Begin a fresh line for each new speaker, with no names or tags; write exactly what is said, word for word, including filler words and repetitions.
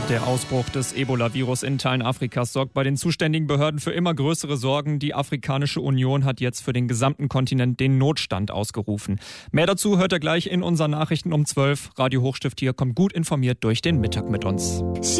Der Ausbruch des Ebola-Virus in Teilen Afrikas sorgt bei den zuständigen Behörden für immer größere Sorgen. Die Afrikanische Union hat jetzt für den gesamten Kontinent den Notstand ausgerufen. Mehr dazu hört ihr gleich in unseren Nachrichten um zwölf. Radio Hochstift hier kommt gut informiert durch den Mittag mit uns.